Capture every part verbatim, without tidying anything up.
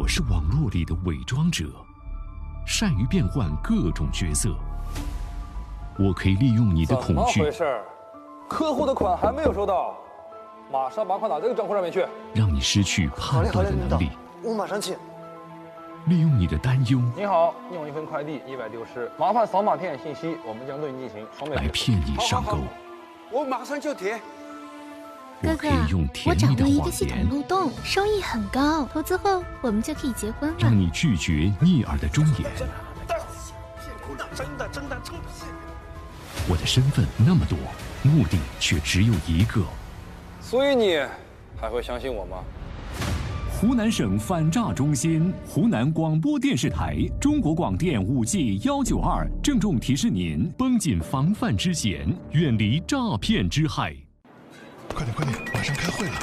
是网络里的伪装者，善于变换各种角色。我可以利用你的恐惧。 怎么回事？客户的款还没有收到，马上把款打这个账户上面去， 让你失去判断的能力。 我马上去。 利用你的担忧。 你好，你有一份快递意外丢失，麻烦扫码填写信息，我们将对你进行双倍来骗你上钩。 我马上就填。 我可以用甜蜜的谎言， 漏洞，收益很高，投资后我们就可以结婚了。 让你拒绝逆耳的忠言。 真的真的真的。 我的身份那么多，目的却只有一个。 所以你还会相信我吗？ 湖南省反诈中心、湖南广播电视台、中国广电五 G 幺九二郑重提示您：绷紧防范之弦，远离诈骗之害。 快点快点，马上开会了。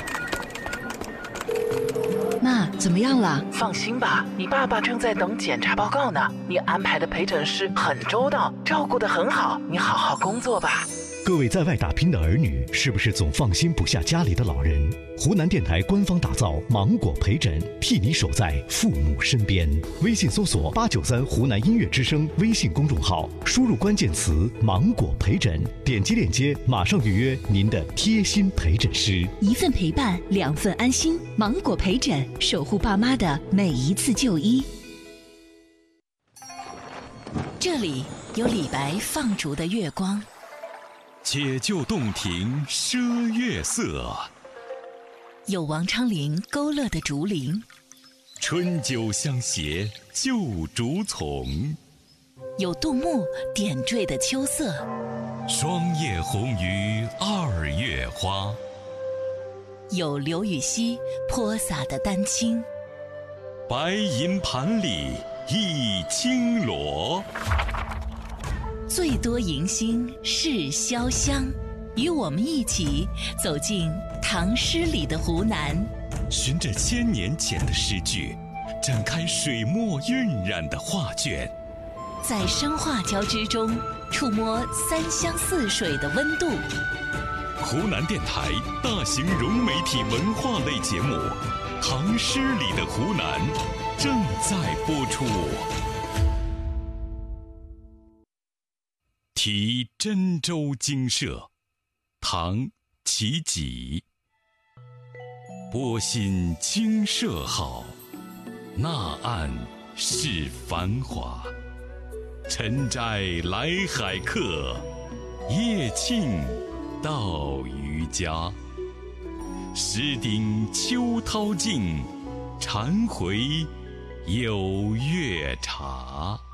妈，怎么样了？ 放心吧，你爸爸正在等检查报告呢。你安排的陪诊师很周到，照顾得很好，你好好工作吧。 各位在外打拼的儿女，是不是总放心不下家里的老人？湖南电台官方打造芒果陪诊，替你守在父母身边。微信搜索八九三湖南音乐之声微信公众号，输入关键词芒果陪诊，点击链接马上预约您的贴心陪诊师。 一份陪伴，两份安心。芒果陪诊，守护爸妈的每一次就医。这里有李白放逐的月光， 解救洞庭赊月色， 有王昌龄勾勒的竹林， 春酒相携旧竹丛， 有杜牧点缀的秋色， 霜叶红于二月花， 有刘禹锡泼洒的丹青， 白银盘里一青螺。 最多迎新是潇湘，与我们一起走进唐诗里的湖南， 循着千年前的诗句，展开水墨晕染的画卷， 在生化交织中触摸三湘四水的温度。 湖南电台大型融媒体文化类节目《唐诗里的湖南》正在播出。题真州精舍，唐·齐己。波心精舍好，那岸是繁华。晨斋来海客，夜庆到渔家。石顶秋涛静，禅回有月茶。